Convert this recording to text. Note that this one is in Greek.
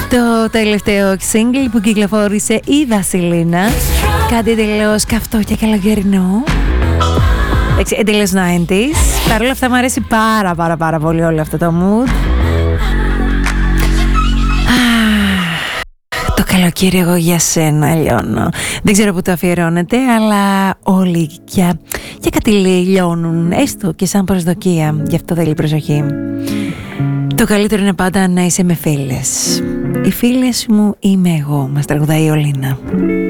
Το τελευταίο single που κυκλοφόρησε η Βασιλίνα, κάτι τελείως καυτό και καλοκαιρινό, εντελώς 90s. Παρ' όλα αυτά μου αρέσει πάρα πολύ όλο αυτό το mood. Το καλοκαίρι εγώ για σένα λιώνω. Δεν ξέρω που το αφιερώνετε, αλλά όλοι για κάτι λιώνουν, έστω και σαν προσδοκία. Γι' αυτό θέλει προσοχή. Το καλύτερο είναι πάντα να είσαι με φίλες. Οι φίλες μου είμαι εγώ, μας τραγουδάει η Ολίνα.